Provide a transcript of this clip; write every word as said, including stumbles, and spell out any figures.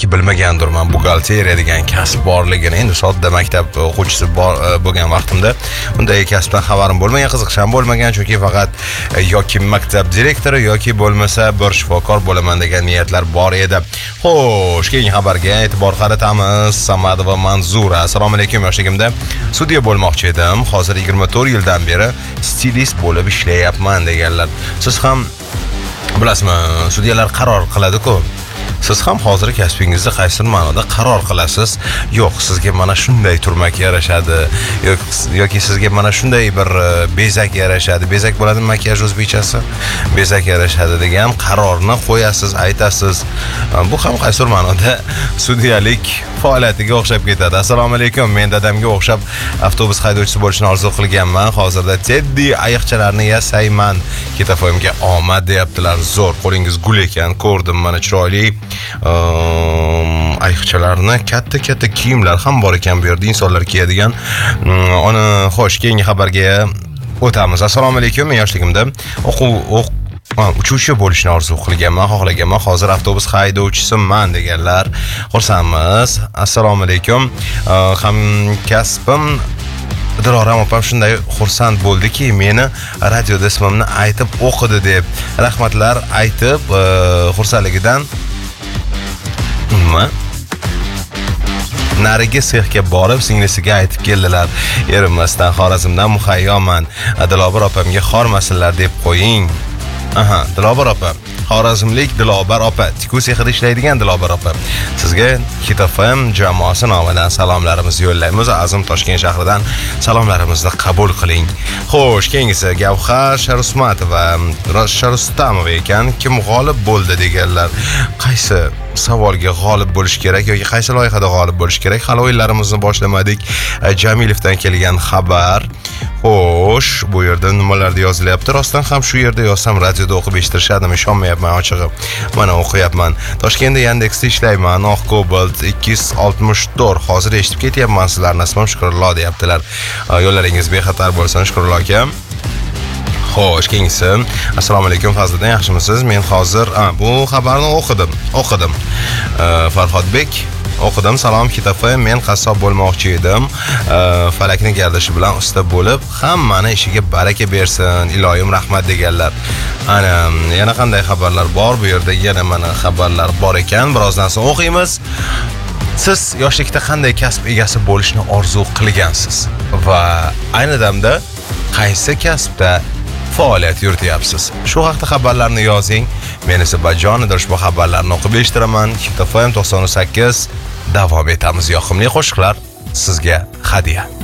balki bilmagandirman buxgalteriya degan kasb borligini. Endi sodda maktab o'quvchisi bo'lgan vaqtimda unday kasbdan xabarim bo'lmagan, qiziqishim bo'lmagan, chunki faqat yoki maktab direktori yoki bo'lmasa bir shifokor bo'laman degan niyatlar bor edi. Xo'sh, keyingi xabarga e'tibor qaratamiz. Samad va Manzura: assalomu alaykum, yoshligimda sudya bo'lmoqchi edim. Hozir yigirma to'rt yildan beri stilist bo'lib ishlayapman deganlar. Siz ham bilasizmi, sudyalar qaror qiladi-ku. Siz ham hozir kasbingizda qaysi ma'noda qaror qilasiz? Yo'q, sizga mana shunday turmak yarashadi, yoki sizga mana shunday bir bezak yarashadi. Bezak bo'ladi makiyaj o'zbekchasi. Bezak yarashadi degan qarorni qo'yasiz, aytasiz. Bu ham qaysi ma'noda sudyalik faoliyatiga o'xshab ketadi. Assalomu alaykum, men dadamga o'xshab avtobus haydovchisi bo'lishni orzu qilganman. Hozirda Teddy ayiqchalarni yasayman. Ketafoyimga omad deyaptilar. Zo'r, qo'lingiz gul ekan. Ko'rdim, mana chiroyli ayiqchalarni, katta-katta kiyimlar ham bor ekan bu yerda insonlar kiyadigan. Ona xo'sh, keyingi xabarga o'tamiz. Assalomu alaykum, men yoshligimda o'quv uchuvchi bo'lishni orzu qilganman, xohlaganman. Hozir avtobus haydovchisiman deganlar. Xursandmiz. Assalomu alaykum. Hamkasbim Diloram opam shunday xursand bo'ldiki, meni radioda ismimni aytib o'qidi deb. Rahmatlar aytib, xursandligidan nima? Narigi sexga borib singlisiga aytib keldilar. Erimmasdan Xorazmdan Muhayyoman. Dilobar opamga xormasinlar deb qo'ying. Aha, Dilobar opa, Xorazmlik Dilobar opa, tikuv sexida ishlaydigan Dilobar opa. Sizga Hit F M jamoasi nomidan salomlarimizni yo'llaymiz. Azim Toshkent shahridan salomlarimizni qabul qiling. Xo'sh, keyingisi Gavhar Sharusmatova, Sharustamova ekan. Kim g'olib bo'ldi deganlar. Qaysi savolga g'olib bo'lish kerak yoki qaysi loyihada g'olib bo'lish kerak? Hali o'yinlarimizni boshlamadik. Jamilovdan kelgan xabar. Xo'sh, bu yerda nimalar yozilyapti? Rostdan ham shu yerda yozsam radioda o'qib eshittirishadimi? Ishonmayapman ochig'i. Mana o'qiyapman. Toshkentda Yandexda ishlayman. Oq Cobalt ikki yuz oltmish to'rt. Hozir eshitib ketyapman sizlarni. Ismim Shukrullo deyaptilar. Yo'llaringiz bexatar bo'lsin Shukrullo aka. Xo'sh, keyingisi. Assalomu alaykum Fazliddin, yaxshimisiz? Men hozir bu xabarni o'qidim. O'qidim. Farhodbek o'qidim. Salom Hit F M, men qassob bo'lmoqchi edim. Falakni gardishi bilan usta bo'lib, hammani ishiga baraka bersin. Iloyim rahmat deganlar. Ana, yana qanday xabarlar bor? Bu yerda yana mana xabarlar bor ekan. Birozdan so'ng o'qiymiz. Siz yoshlikda qanday kasb egasi bo'lishni orzu qilgansiz va ayni damda qaysi kasbda faoliyat yurityapsiz? Shu haqda xabarlarni yozing. Men esa Bajonidir ushbu xabarlarni o'qib eshitiraman. Hit F M to'qson sakkiz davom etamiz. Yoqimli qo'shiqlar sizga hadya.